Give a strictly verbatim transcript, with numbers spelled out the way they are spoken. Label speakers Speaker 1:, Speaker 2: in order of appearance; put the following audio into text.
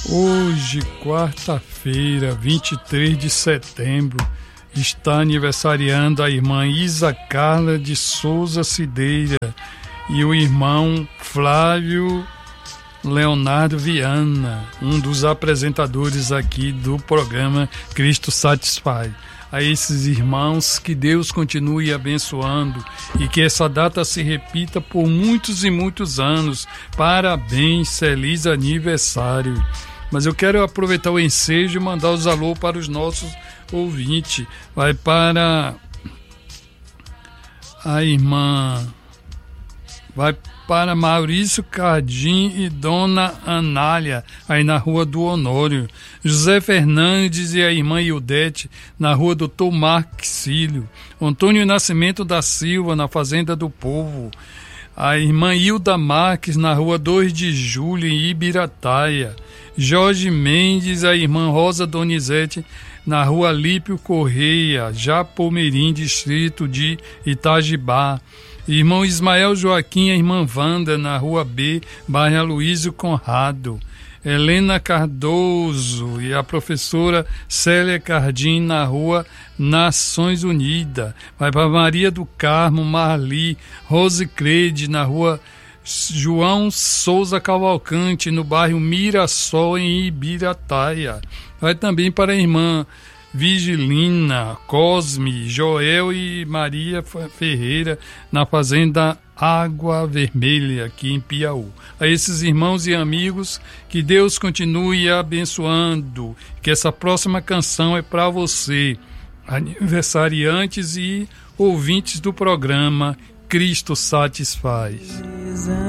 Speaker 1: Hoje, quarta-feira, vinte e três de setembro, está aniversariando a irmã Isa Carla de Souza Cideira e o irmão Flávio Leonardo Viana, um dos apresentadores aqui do programa Cristo Satisfaz. A esses irmãos, que Deus continue abençoando e que essa data se repita por muitos e muitos anos. Parabéns, feliz aniversário. Mas eu quero aproveitar o ensejo e mandar os alô para os nossos ouvintes. Vai para a irmã, vai para Maurício Cardim e Dona Anália, aí na Rua do Honório. José Fernandes e a irmã Ildete, na Rua Doutor Marquicílio. Antônio Nascimento da Silva, na Fazenda do Povo. A irmã Hilda Marques, na Rua dois de Julho, em Ibirataia. Jorge Mendes, a irmã Rosa Donizete, na Rua Lípio Correia, Japomerim, distrito de Itajibá. Irmão Ismael Joaquim, a irmã Wanda, na Rua B, bairro Aloysio Conrado. Helena Cardoso e a professora Célia Cardim, na Rua Nações Unidas. Vai para Maria do Carmo, Marli, Rose Crede, na Rua João Souza Cavalcante, no bairro Mirassol, em Ibirataia. Vai também para a irmã Vigilina, Cosme, Joel e Maria Ferreira, na Fazenda Água Vermelha, aqui em Piauí. A esses irmãos e amigos, que Deus continue abençoando, que essa próxima canção é para você, aniversariantes e ouvintes do programa Cristo Satisfaz.